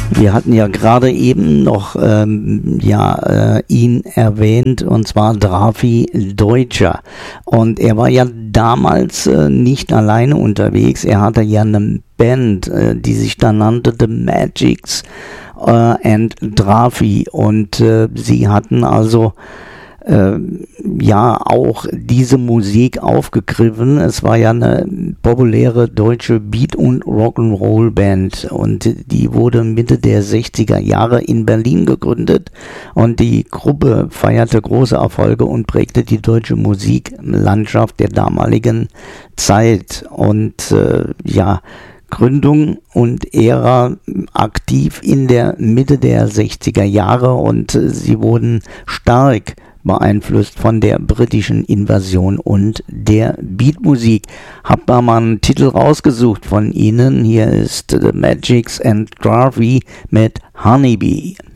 Wir hatten ja gerade eben noch ihn erwähnt, und zwar Drafi Deutscher. Und er war ja damals nicht alleine unterwegs. Er hatte ja eine Band, die sich da nannte The Magics and Drafi. Und sie hatten also auch diese Musik aufgegriffen. Es war ja eine populäre deutsche Beat- und Rock'n'Roll-Band und die wurde Mitte der 60er Jahre in Berlin gegründet und die Gruppe feierte große Erfolge und prägte die deutsche Musiklandschaft der damaligen Zeit und Gründung und Ära aktiv in der Mitte der 60er Jahre und sie wurden stark beeinflusst von der britischen Invasion und der Beatmusik. Hab da mal einen Titel rausgesucht von ihnen. Hier ist The Magics and Drafi mit Honeybee.